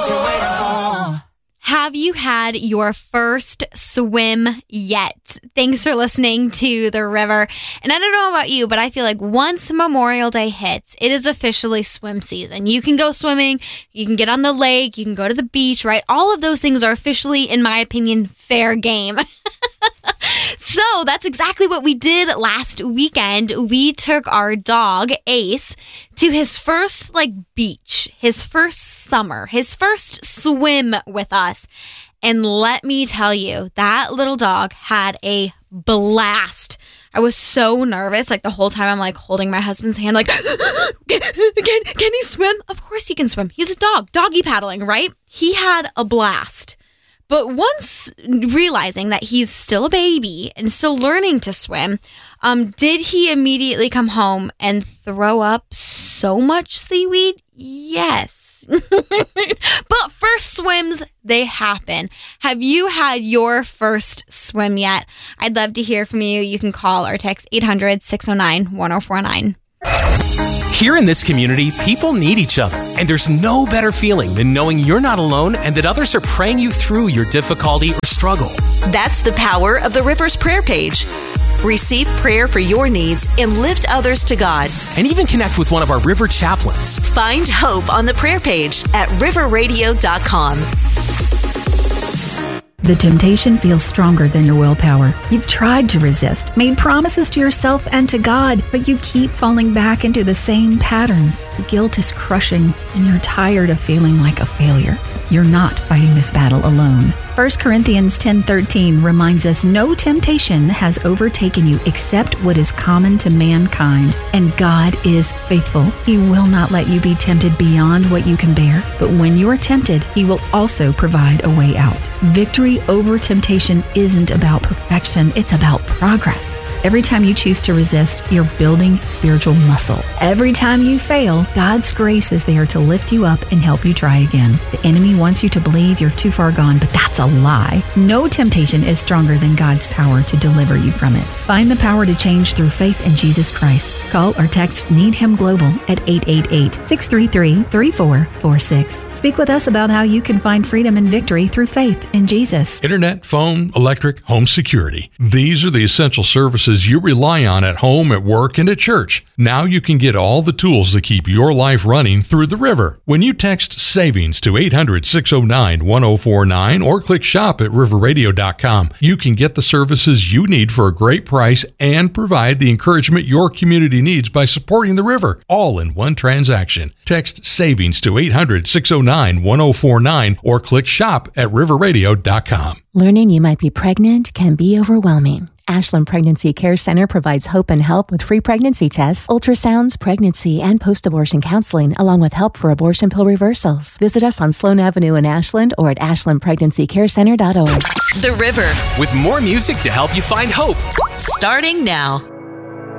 What you waiting for? Have you had your first swim yet? Thanks for listening to The River. And I don't know about you, but I feel like once Memorial Day hits, it is officially swim season. You can go swimming, you can get on the lake, you can go to the beach, right? All of those things are officially, in my opinion, fair game. So that's exactly what we did last weekend. We took our dog, Ace, to his first beach, his first summer, his first swim with us. And let me tell you, that little dog had a blast. I was so nervous. The whole time I'm holding my husband's hand can he swim? Of course he can swim. He's a dog, doggy paddling, right? He had a blast. But once realizing that he's still a baby and still learning to swim, did he immediately come home and throw up so much seaweed? Yes. But first swims, they happen. Have you had your first swim yet? I'd love to hear from you. You can call or text 800-609-1049. Here in this community, people need each other, and there's no better feeling than knowing you're not alone and that others are praying you through your difficulty or struggle. That's the power of the River's prayer page. Receive prayer for your needs and lift others to God. And even connect with one of our River chaplains. Find hope on the prayer page at riverradio.com. The temptation feels stronger than your willpower. You've tried to resist, made promises to yourself and to God, but you keep falling back into the same patterns. The guilt is crushing, and you're tired of feeling like a failure. You're not fighting this battle alone. 1 Corinthians 10:13 reminds us no temptation has overtaken you except what is common to mankind, and God is faithful. He will not let you be tempted beyond what you can bear, but when you are tempted, He will also provide a way out. Victory over temptation isn't about perfection, it's about progress. Every time you choose to resist, you're building spiritual muscle. Every time you fail, God's grace is there to lift you up and help you try again. The enemy wants you to believe you're too far gone, but that's a lie. No temptation is stronger than God's power to deliver you from it. Find the power to change through faith in Jesus Christ. Call or text Need Him Global at 888-633-3446. Speak with us about how you can find freedom and victory through faith in Jesus. Internet, phone, electric, home security. These are the essential services you rely on at home, at work, and at church. Now you can get all the tools to keep your life running through the River. When you text SAVINGS to 800-609-1049 or click shop at riverradio.com, you can get the services you need for a great price and provide the encouragement your community needs by supporting the River, all in one transaction. Text SAVINGS to 800-609-1049 or click shop at riverradio.com. Learning you might be pregnant can be overwhelming. Ashland Pregnancy Care Center provides hope and help with free pregnancy tests, ultrasounds, pregnancy, and post-abortion counseling, along with help for abortion pill reversals. Visit us on Sloan Avenue in Ashland or at ashlandpregnancycarecenter.org. The River. With more music to help you find hope. Starting now.